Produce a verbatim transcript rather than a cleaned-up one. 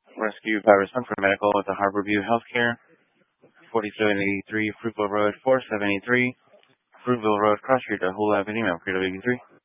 Rescue by Respond for Medical at the Harborview Healthcare, forty-seven eighty-three Fruitville Road, four seven eight three Fruitville Road, Cross Street, Hula Avenue, Mount Credo eighty-three.